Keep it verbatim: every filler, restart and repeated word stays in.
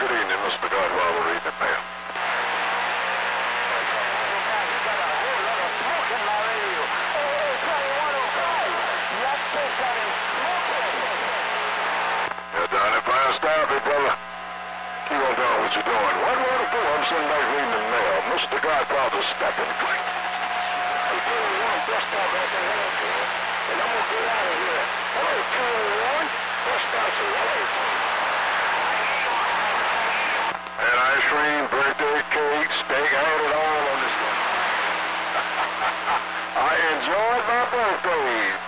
Good evening, Mister Godfather, reading the mail. Yeah, Donnie, fast down, big brother. Keep on doing what you're doing. one one four, I'm sitting back reading the mail. Mister Godfather's stepping quick. I'm doing one bus stop right there, and I'm gonna get out of here. Hello, two oh one, bus stop's away. And ice cream, birthday cake, steak, I had it all on this one. I enjoyed my birthday.